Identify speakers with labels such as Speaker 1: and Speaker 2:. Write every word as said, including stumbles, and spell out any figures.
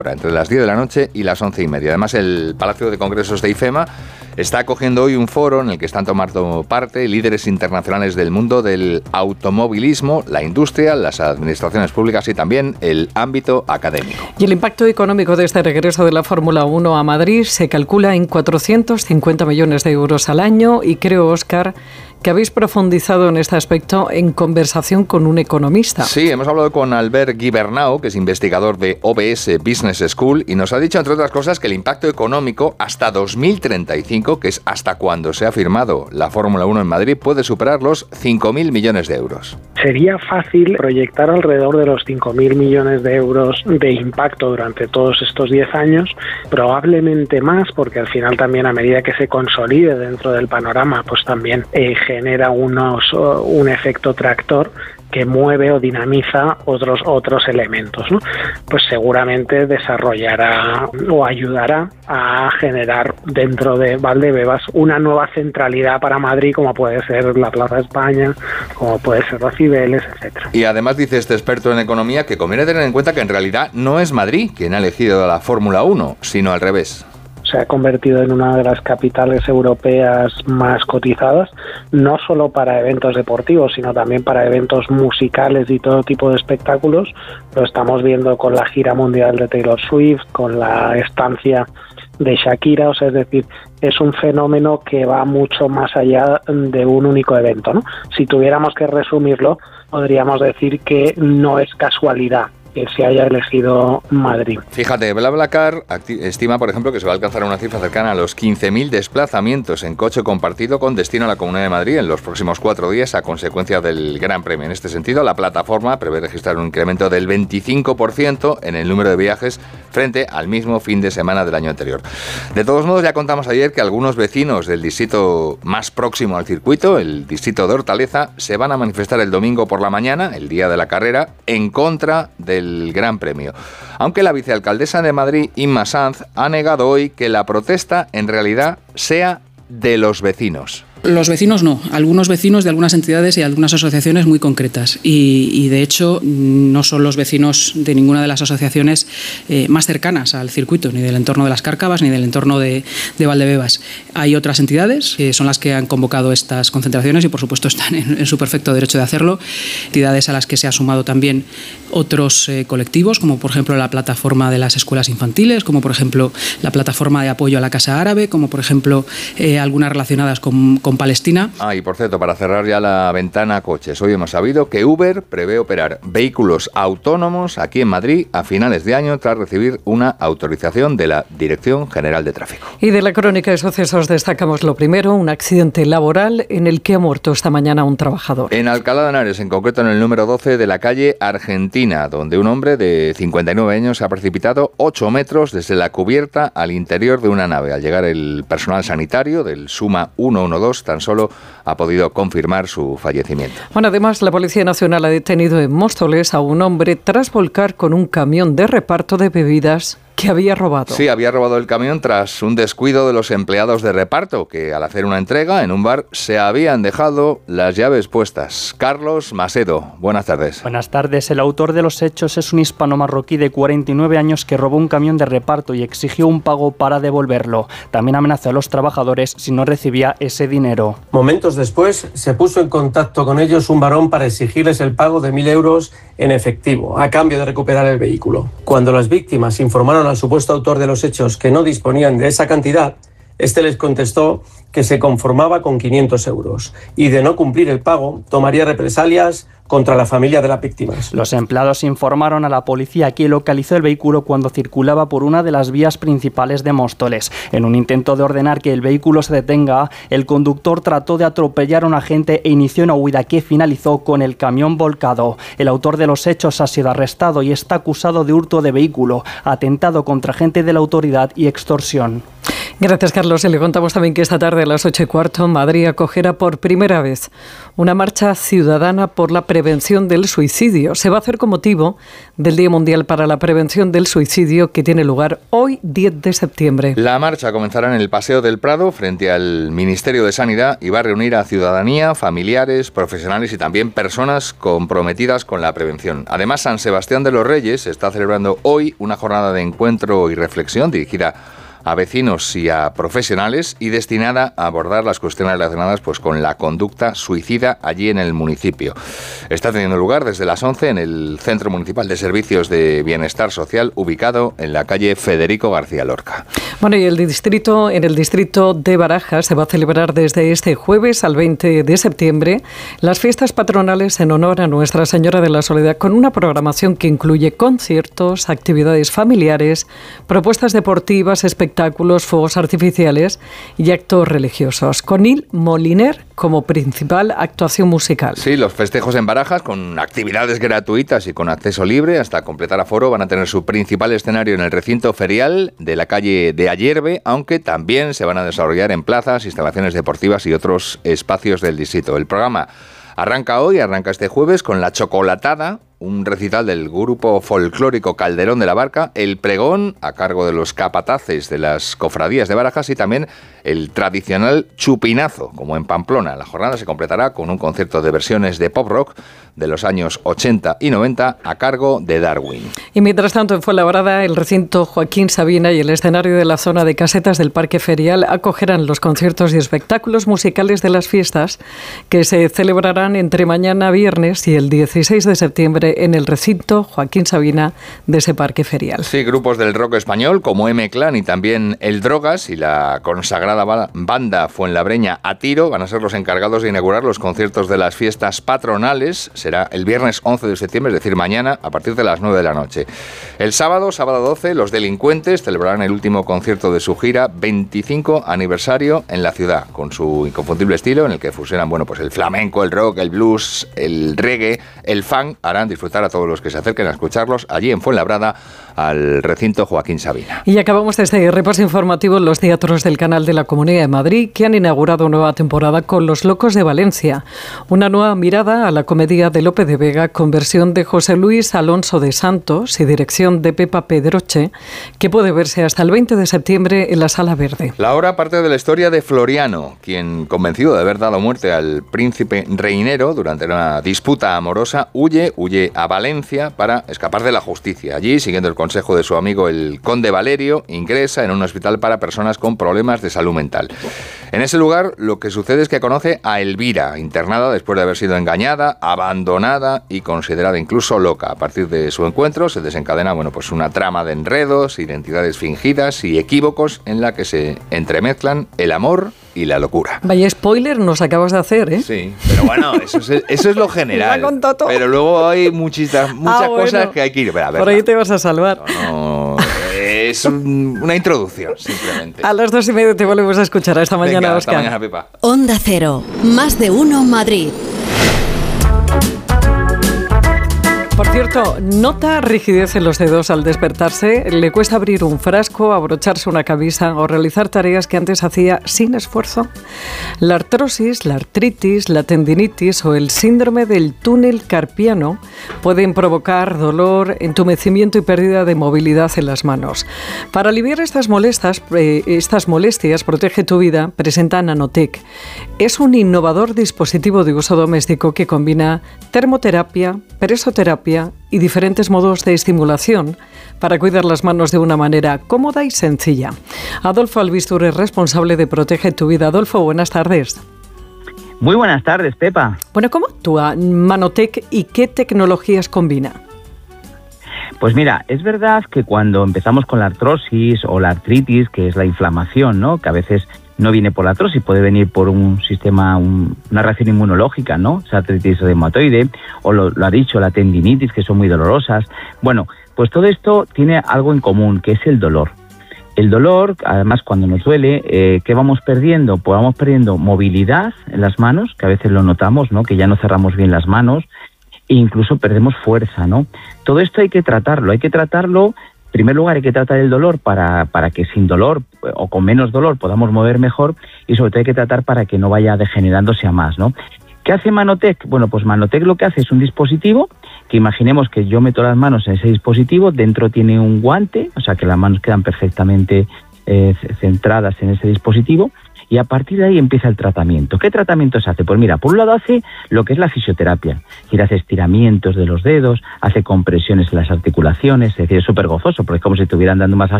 Speaker 1: entre las diez de la noche y las once y media. Además, el Palacio de Congresos de IFEMA está acogiendo hoy un foro en el que están tomando parte líderes internacionales del mundo del automovilismo, la industria, las administraciones públicas y también el ámbito académico.
Speaker 2: Y el impacto económico de este regreso de la Fórmula uno a Madrid se calcula en cuatrocientos cincuenta millones de euros al año y creo, Óscar, que habéis profundizado en este aspecto en conversación con un economista.
Speaker 1: Sí, hemos hablado con Albert Gibernau, que es investigador de O B S Business School, y nos ha dicho, entre otras cosas, que el impacto económico hasta dos mil treinta y cinco, que es hasta cuando se ha firmado la Fórmula uno en Madrid, puede superar los cinco mil millones de euros.
Speaker 3: Sería fácil proyectar alrededor de los cinco mil millones de euros de impacto durante todos estos diez años, probablemente más, porque al final también a medida que se consolide dentro del panorama, pues también eh, genera unos, un efecto tractor que mueve o dinamiza otros otros elementos, ¿no? Pues seguramente desarrollará o ayudará a generar dentro de Valdebebas una nueva centralidad para Madrid, como puede ser la Plaza de España, como puede ser los Cibeles, etcétera.
Speaker 1: Y además dice este experto en economía que conviene tener en cuenta que en realidad no es Madrid quien ha elegido la Fórmula uno, sino al revés.
Speaker 3: Se ha convertido en una de las capitales europeas más cotizadas, no solo para eventos deportivos, sino también para eventos musicales y todo tipo de espectáculos. Lo estamos viendo con la gira mundial de Taylor Swift, con la estancia de Shakira, o sea, es decir, es un fenómeno que va mucho más allá de un único evento, ¿no? Si tuviéramos que resumirlo, podríamos decir que no es casualidad que se haya elegido Madrid.
Speaker 1: Fíjate, BlaBlaCar estima, por ejemplo, que se va a alcanzar una cifra cercana a los quince mil desplazamientos en coche compartido con destino a la Comunidad de Madrid en los próximos cuatro días a consecuencia del Gran Premio. En este sentido, la plataforma prevé registrar un incremento del veinticinco por ciento en el número de viajes frente al mismo fin de semana del año anterior. De todos modos, ya contamos ayer que algunos vecinos del distrito más próximo al circuito, el distrito de Hortaleza, se van a manifestar el domingo por la mañana, el día de la carrera, en contra del el Gran Premio. Aunque la vicealcaldesa de Madrid, Inma Sanz, ha negado hoy que la protesta en realidad sea de los vecinos.
Speaker 4: Los vecinos no, algunos vecinos de algunas entidades y algunas asociaciones muy concretas y, y de hecho no son los vecinos de ninguna de las asociaciones eh, más cercanas al circuito, ni del entorno de las Cárcavas ni del entorno de, de Valdebebas. Hay otras entidades que son las que han convocado estas concentraciones y por supuesto están en, en su perfecto derecho de hacerlo, entidades a las que se ha sumado también otros eh, colectivos, como por ejemplo la plataforma de las escuelas infantiles, como por ejemplo la plataforma de apoyo a la Casa Árabe, como por ejemplo eh, algunas relacionadas con, con Palestina.
Speaker 1: Ah, y por cierto, para cerrar ya la ventana coches, hoy hemos sabido que Uber prevé operar vehículos autónomos aquí en Madrid a finales de año tras recibir una autorización de la Dirección General de Tráfico.
Speaker 2: Y de la crónica de sucesos destacamos lo primero, un accidente laboral en el que ha muerto esta mañana un trabajador.
Speaker 1: En Alcalá de Henares, en concreto en el número doce de la calle Argentina, donde un hombre de cincuenta y nueve años se ha precipitado ocho metros desde la cubierta al interior de una nave. Al llegar el personal sanitario del Suma ciento doce, tan solo ha podido confirmar su fallecimiento.
Speaker 2: Bueno, además, la Policía Nacional ha detenido en Móstoles a un hombre tras volcar con un camión de reparto de bebidas que había robado.
Speaker 1: Sí, había robado el camión tras un descuido de los empleados de reparto, que al hacer una entrega en un bar se habían dejado las llaves puestas. Carlos Macedo, buenas tardes.
Speaker 5: Buenas tardes. El autor de los hechos es un hispano-marroquí de cuarenta y nueve años que robó un camión de reparto y exigió un pago para devolverlo. También amenazó a los trabajadores si no recibía ese dinero.
Speaker 6: Momentos después se puso en contacto con ellos un varón para exigirles el pago de mil euros en efectivo, a cambio de recuperar el vehículo. Cuando las víctimas informaron al supuesto autor de los hechos que no disponían de esa cantidad, este les contestó que se conformaba con quinientos euros y de no cumplir el pago tomaría represalias contra la familia de las víctimas.
Speaker 5: Los empleados informaron a la policía que localizó el vehículo cuando circulaba por una de las vías principales de Móstoles. En un intento de ordenar que el vehículo se detenga, el conductor trató de atropellar a un agente e inició una huida que finalizó con el camión volcado. El autor de los hechos ha sido arrestado y está acusado de hurto de vehículo, atentado contra agente de la autoridad y extorsión.
Speaker 2: Gracias, Carlos. Y le contamos también que esta tarde a las ocho y cuarto Madrid acogerá por primera vez una marcha ciudadana por la prevención del suicidio. Se va a hacer con motivo del Día Mundial para la Prevención del Suicidio, que tiene lugar hoy, diez de septiembre.
Speaker 1: La marcha comenzará en el Paseo del Prado, frente al Ministerio de Sanidad, y va a reunir a ciudadanía, familiares, profesionales y también personas comprometidas con la prevención. Además, San Sebastián de los Reyes está celebrando hoy una jornada de encuentro y reflexión dirigida a vecinos y a profesionales y destinada a abordar las cuestiones relacionadas pues con la conducta suicida allí en el municipio. Está teniendo lugar desde las once en el Centro Municipal de Servicios de Bienestar Social, ubicado en la calle Federico García Lorca.
Speaker 2: Bueno, y el distrito, en el distrito de Barajas se va a celebrar desde este jueves al veinte de septiembre las fiestas patronales en honor a Nuestra Señora de la Soledad, con una programación que incluye conciertos, actividades familiares, propuestas deportivas, espectáculos, espectáculos, fuegos artificiales y actos religiosos, con Il Moliner como principal actuación musical.
Speaker 1: Sí, los festejos en Barajas, con actividades gratuitas y con acceso libre hasta completar aforo, van a tener su principal escenario en el recinto ferial de la calle de Ayerbe, aunque también se van a desarrollar en plazas, instalaciones deportivas y otros espacios del distrito. El programa arranca hoy, arranca este jueves con la chocolatada, un recital del grupo folclórico Calderón de la Barca, el pregón a cargo de los capataces de las cofradías de Barajas y también el tradicional chupinazo, como en Pamplona. La jornada se completará con un concierto de versiones de pop rock de los años ochenta y noventa a cargo de Darwin.
Speaker 2: Y mientras tanto, en Fuenlabrada, el recinto Joaquín Sabina y el escenario de la zona de casetas del Parque Ferial acogerán los conciertos y espectáculos musicales de las fiestas que se celebrarán entre mañana viernes y el dieciséis de septiembre en el recinto Joaquín Sabina de ese Parque Ferial.
Speaker 1: Sí, grupos del rock español como M-Clan y también El Drogas y la consagrada banda fuenlabreña A Tiro van a ser los encargados de inaugurar los conciertos de las fiestas patronales. Será el viernes once de septiembre, es decir, mañana, a partir de las nueve de la noche. El sábado, sábado doce, los Delincuentes celebrarán el último concierto de su gira veinticinco aniversario en la ciudad, con su inconfundible estilo en el que fusionan, bueno, pues el flamenco, el rock, el blues, el reggae, el funk. Harán disfrutar a todos los que se acerquen a escucharlos allí en Fuenlabrada, al recinto Joaquín Sabina.
Speaker 2: Y acabamos este repaso informativo en los teatros del Canal de la Comunidad de Madrid, que han inaugurado nueva temporada con Los Locos de Valencia, una nueva mirada a la comedia de Lope de Vega con versión de José Luis Alonso de Santos y dirección de Pepa Pedroche, que puede verse hasta el veinte de septiembre en la Sala Verde.
Speaker 1: La obra parte de la historia de Floriano, quien, convencido de haber dado muerte al príncipe reinero durante una disputa amorosa, huye, huye a Valencia para escapar de la justicia. Allí, siguiendo el consejo de su amigo el conde Valerio, ingresa en un hospital para personas con problemas de salud mental. En ese lugar, lo que sucede es que conoce a Elvira, internada después de haber sido engañada, abandonada y considerada incluso loca. A partir de su encuentro se desencadena, bueno, pues una trama de enredos, identidades fingidas y equívocos en la que se entremezclan el amor y la locura.
Speaker 2: Vaya spoiler nos acabas de hacer, ¿eh?
Speaker 1: Sí, pero bueno, eso es, eso es lo general. Pero luego hay muchas, muchas ah, bueno. cosas que hay que ir a ver.
Speaker 2: Por ahí te vas a salvar.
Speaker 1: No, no, es un, una introducción, simplemente.
Speaker 2: A las dos y media te volvemos a escuchar. Hasta mañana,
Speaker 1: Venga,
Speaker 2: Óscar.
Speaker 1: Hasta mañana, Pepa.
Speaker 7: Onda Cero, más de uno Madrid.
Speaker 2: Por cierto, ¿nota rigidez en los dedos al despertarse? ¿Le cuesta abrir un frasco, abrocharse una camisa o realizar tareas que antes hacía sin esfuerzo? La artrosis, la artritis, la tendinitis o el síndrome del túnel carpiano pueden provocar dolor, entumecimiento y pérdida de movilidad en las manos. Para aliviar estas molestias, eh, estas molestias, Protege tu Vida presenta Nanotec. Es un innovador dispositivo de uso doméstico que combina termoterapia, presoterapia y diferentes modos de estimulación para cuidar las manos de una manera cómoda y sencilla. Adolfo Albistur es responsable de Protege tu Vida. Adolfo, buenas tardes.
Speaker 8: Muy buenas tardes, Pepa.
Speaker 2: Bueno, ¿cómo actúa Nanotec y qué tecnologías combina?
Speaker 8: Pues mira, es verdad que cuando empezamos con la artrosis o la artritis, que es la inflamación, ¿no?, que a veces no viene por la artrosis, puede venir por un sistema, un, una reacción inmunológica, ¿no? Esa artritis reumatoide, o lo, lo ha dicho, la tendinitis, que son muy dolorosas. Bueno, pues todo esto tiene algo en común, que es el dolor. El dolor, además, cuando nos duele, eh, ¿qué vamos perdiendo? Pues vamos perdiendo movilidad en las manos, que a veces lo notamos, ¿no?, que ya no cerramos bien las manos, e incluso perdemos fuerza, ¿no? Todo esto hay que tratarlo, hay que tratarlo primer lugar, hay que tratar el dolor para, para que sin dolor o con menos dolor podamos mover mejor, y sobre todo hay que tratar para que no vaya degenerándose a más, ¿no? ¿Qué hace Manotec? Bueno, pues Manotec lo que hace es un dispositivo que imaginemos que yo meto las manos en ese dispositivo, dentro tiene un guante, o sea que las manos quedan perfectamente eh, centradas en ese dispositivo, y a partir de ahí empieza el tratamiento. ¿Qué tratamiento se hace? Pues mira, por un lado hace lo que es la fisioterapia, es decir, hace estiramientos de los dedos, hace compresiones en las articulaciones, es decir, es súper gozoso, porque es como si estuvieran dando un masaje